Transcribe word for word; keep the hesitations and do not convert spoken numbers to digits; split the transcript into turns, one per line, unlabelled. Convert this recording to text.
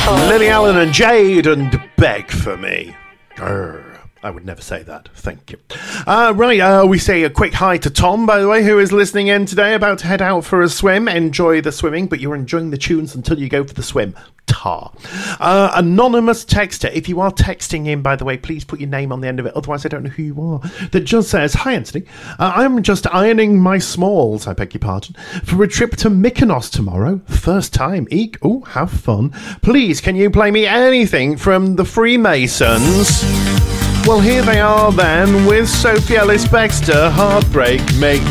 Lily Allen and Jade and Beg for Me. Grr. I would never say that. Thank you. Uh, right, uh, we say a quick hi to Tom, by the way, who is listening in today, about to head out for a swim. Enjoy the swimming, but you're enjoying the tunes until you go for the swim. Tar. Uh, anonymous texter. If you are texting in, by the way, please put your name on the end of it. Otherwise, I don't know who you are. That just says, hi, Anthony. Uh, I'm just ironing my smalls, I beg your pardon, for a trip to Mykonos tomorrow. First time. Eek. Oh, have fun. Please, can you play me anything from the Freemasons? Well, here they are then with Sophie Ellis-Bextor, Heartbreak Make